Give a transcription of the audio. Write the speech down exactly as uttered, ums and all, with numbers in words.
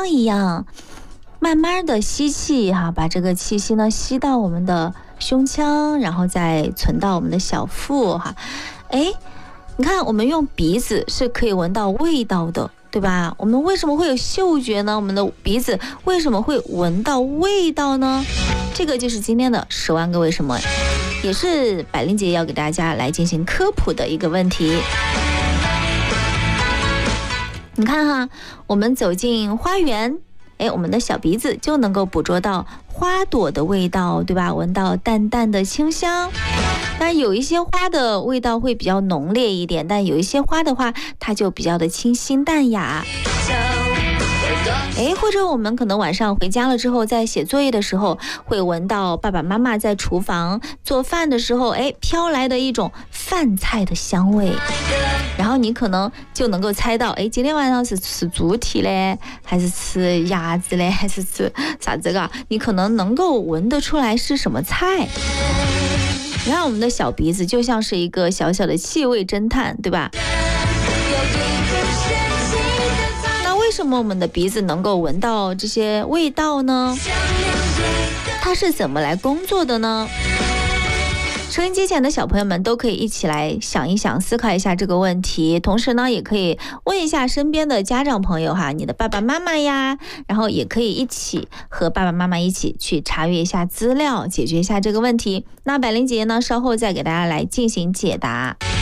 香一样，慢慢的吸气哈，把这个气息呢吸到我们的胸腔，然后再存到我们的小腹哈。哎，你看我们用鼻子是可以闻到味道的，对吧？我们为什么会有嗅觉呢？我们的鼻子为什么会闻到味道呢？这个就是今天的十万个为什么，也是百灵姐要给大家来进行科普的一个问题。你看哈，我们走进花园，哎，我们的小鼻子就能够捕捉到花朵的味道，对吧？闻到淡淡的清香。当然有一些花的味道会比较浓烈一点，但有一些花的话，它就比较的清新淡雅。哎，或者我们可能晚上回家了之后，在写作业的时候，会闻到爸爸妈妈在厨房做饭的时候，哎，飘来的一种饭菜的香味。然后你可能就能够猜到，哎，今天晚上是吃猪蹄嘞，还是吃鸭子嘞，还是吃啥子个？你可能能够闻得出来是什么菜。你看我们的小鼻子就像是一个小小的气味侦探，对吧？那为什么我们的鼻子能够闻到这些味道呢？它是怎么来工作的呢？收音机前的小朋友们都可以一起来想一想，思考一下这个问题，同时呢也可以问一下身边的家长朋友哈，你的爸爸妈妈呀，然后也可以一起和爸爸妈妈一起去查阅一下资料，解决一下这个问题。那百灵姐呢稍后再给大家来进行解答。